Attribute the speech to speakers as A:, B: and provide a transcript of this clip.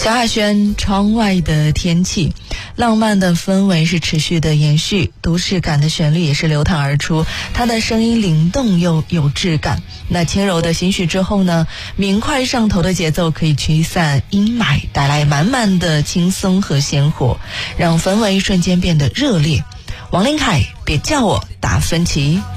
A: 萧亚轩窗外的天气，浪漫的氛围是持续的延续，都市感的旋律也是流淌而出，他的声音灵动又有质感。那轻柔的心绪之后呢，明快上头的节奏可以驱散阴霾，带来满满的轻松和鲜活，让氛围瞬间变得热烈。王琳凯，别叫我达芬奇。